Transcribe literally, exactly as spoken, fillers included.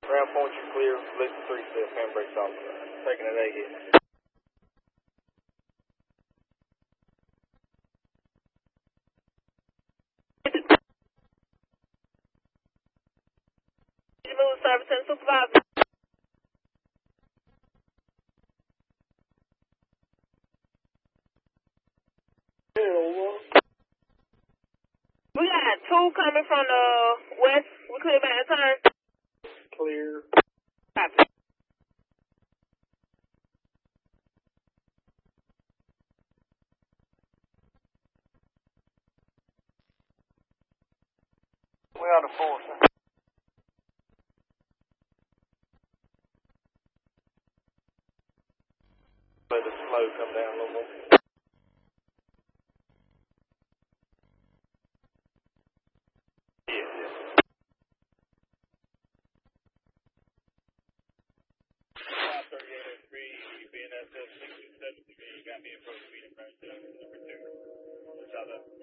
Round point, you clear. Listen three step, handbrake off. Taking an A hit. Move service and supervisor. We got two coming from the west. We clear back the turn. Clear. Copy. We out of four, sir. Let the slow come down a little more. Yeah, yeah. five thirty-eight oh three, B N S S six two seven to me. You got me approach speed approach to number two. What's out there?